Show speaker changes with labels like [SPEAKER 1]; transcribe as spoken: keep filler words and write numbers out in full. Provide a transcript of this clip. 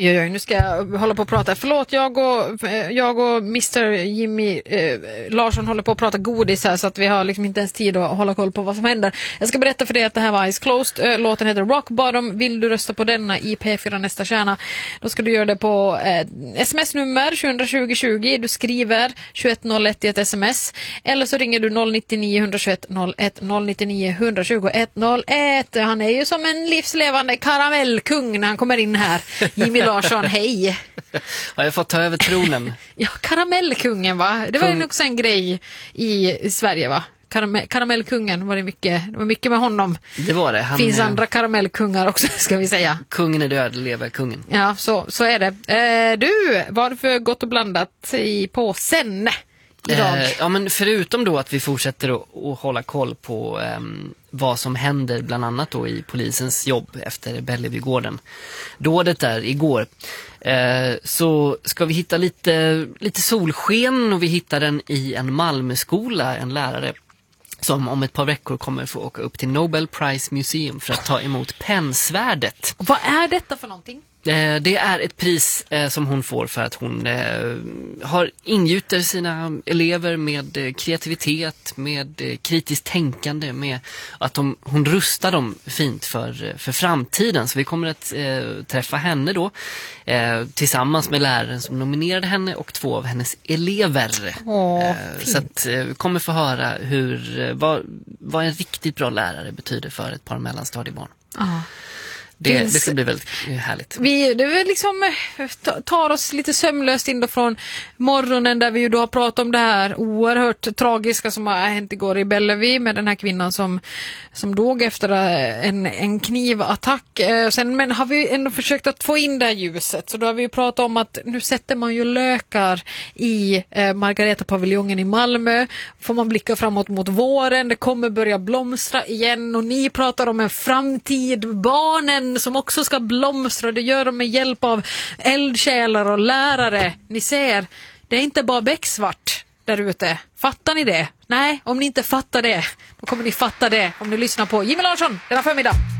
[SPEAKER 1] Oj, oj, oj, nu ska jag hålla på att prata. Förlåt, jag och, jag och mister Jimmy eh, Larsson håller på att prata godis här så att vi har liksom inte ens tid att hålla koll på vad som händer. Jag ska berätta för dig att det här var Eyes Closed. Låten heter Rock Bottom. Vill du rösta på denna i P fyra Nästa Stjärna, då ska du göra det på eh, sms-nummer sju tjugo tjugo. Du skriver tjugoett noll ett i ett sms. Eller så ringer du noll nio nio ett ett ett noll ett noll nio nio ett två ett noll ett. Han är ju som en livslevande karamellkung när han kommer in här. Jimmy Larsson, hej.
[SPEAKER 2] Har jag fått ta över tronen?
[SPEAKER 1] Ja, karamellkungen, va? Det var ju också en grej i Sverige, va? Karamell, karamellkungen var det mycket, det var mycket med honom.
[SPEAKER 2] Det var det. Han
[SPEAKER 1] finns
[SPEAKER 2] är...
[SPEAKER 1] andra karamellkungar också, ska vi säga.
[SPEAKER 2] Kungen är död, lever kungen.
[SPEAKER 1] Ja, så, så är det. Eh, du, vad har du för gott och blandat i påsen idag?
[SPEAKER 2] Eh, ja, men förutom då att vi fortsätter att, att hålla koll på eh, vad som händer bland annat då i polisens jobb efter Bellevuegården. Dådet där igår. Eh, så ska vi hitta lite, lite solsken, och vi hittar den i en Malmöskola, en lärare som om ett par veckor kommer få åka upp till Nobel Prize Museum för att ta emot pennsvärdet.
[SPEAKER 1] Vad är detta för någonting?
[SPEAKER 2] Eh, det är ett pris eh, som hon får för att hon eh, har ingjuter sina elever med eh, kreativitet, med eh, kritiskt tänkande, med att de, hon rustar dem fint för, för framtiden. Så vi kommer att eh, träffa henne då eh, tillsammans med läraren som nominerade henne och två av hennes elever.
[SPEAKER 1] Åh,
[SPEAKER 2] eh, så att eh, vi kommer få höra hur, eh, vad, vad en riktigt bra lärare betyder för ett par mellanstadiebarn.
[SPEAKER 1] Ja.
[SPEAKER 2] Det, det ska bli väldigt härligt.
[SPEAKER 1] Vi, det är liksom, tar oss lite sömlöst in då från morgonen där vi ju då har pratat om det här oerhört tragiska som har hänt igår i Bellevue med den här kvinnan som, som dog efter en, en knivattack. Sen, men har vi ändå försökt att få in det här ljuset, så då har vi ju pratat om att nu sätter man ju lökar i eh, Margareta-paviljongen i Malmö. Får man blicka framåt mot våren, det kommer börja blomstra igen, och ni pratar om en framtid, barnen som också ska blomstra. Det gör de med hjälp av eldsjälar och lärare. Ni ser, det är inte bara becksvart där ute. Fattar ni det? Nej, om ni inte fattar det, då kommer ni fatta det om ni lyssnar på Jimmy Larsson denna förmiddag.